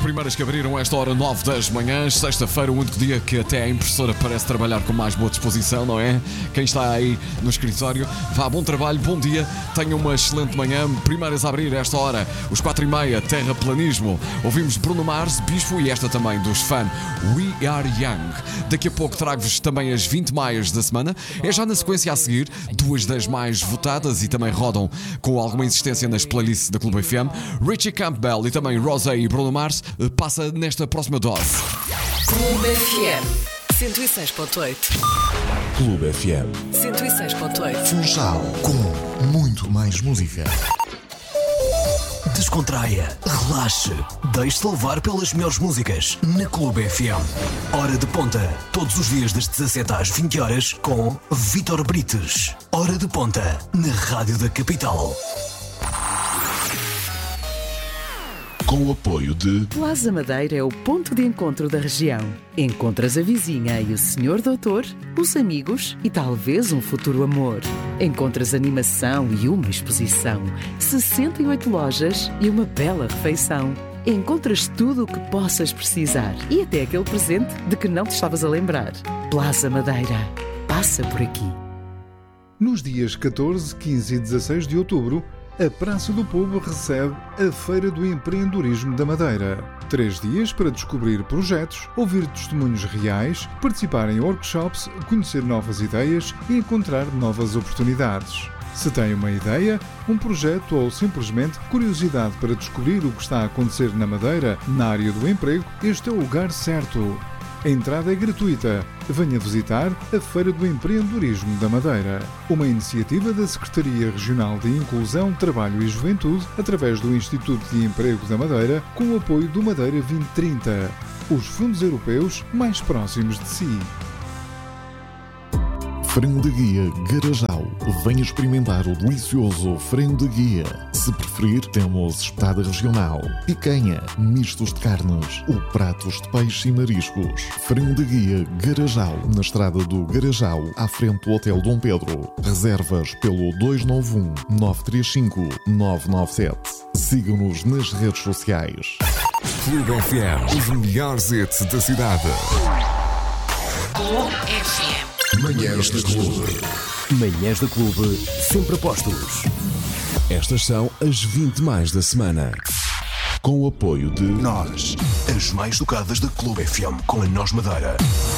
primeiras que abriram esta hora 9 das manhãs, sexta-feira, o único dia que até a impressora parece trabalhar com mais boa disposição, não é? Quem está aí no escritório, vá, bom trabalho, bom dia, tenha uma excelente manhã. Primeiras a abrir esta hora, os 4h30, terraplanismo. Ouvimos Bruno Mars, Bispo e esta também dos fãs We Are Young. Daqui a pouco trago-vos também as 20 maias da semana. É já na sequência a seguir, duas das mais votadas e também rodam com alguma insistência nas playlists da Clube FM. Richie Campbell e também Rosé e Bruno Mars passa nesta próxima dose. Clube FM 106.8. Clube FM 106.8. Funchal, com muito mais música. Descontraia, relaxe, deixe-se levar pelas melhores músicas na Clube FM. Hora de ponta, todos os dias das 17 às 20 horas com Vítor Brites. Hora de ponta, na Rádio da Capital. Com o apoio de Plaza Madeira é o ponto de encontro da região. Encontras a vizinha e o senhor doutor, os amigos e talvez um futuro amor. Encontras animação e uma exposição, 68 lojas e uma bela refeição. Encontras tudo o que possas precisar e até aquele presente de que não te estavas a lembrar. Plaza Madeira. Passa por aqui. Nos dias 14, 15 e 16 de outubro, a Praça do Povo recebe a Feira do Empreendedorismo da Madeira. 3 dias para descobrir projetos, ouvir testemunhos reais, participar em workshops, conhecer novas ideias e encontrar novas oportunidades. Se tem uma ideia, um projeto ou simplesmente curiosidade para descobrir o que está a acontecer na Madeira, na área do emprego, este é o lugar certo. A entrada é gratuita. Venha visitar a Feira do Empreendedorismo da Madeira. Uma iniciativa da Secretaria Regional de Inclusão, Trabalho e Juventude, através do Instituto de Emprego da Madeira, com o apoio do Madeira 2030. Os fundos europeus mais próximos de si. Frango de Guia Garajal. Venha experimentar o delicioso frango de guia. Se preferir, temos espetada regional, picanha, mistos de carnes ou pratos de peixe e mariscos. Frango de Guia Garajal, na estrada do Garajal, à frente do Hotel Dom Pedro. Reservas pelo 291-935-997. Siga-nos nas redes sociais. Clube FM, os melhores hits da cidade. Clube FM. Manhãs da Clube. Manhãs da Clube, sempre a postos. Estas são as 20 mais da semana. Com o apoio de Nós, as mais tocadas da Clube FM com a Nós Madeira.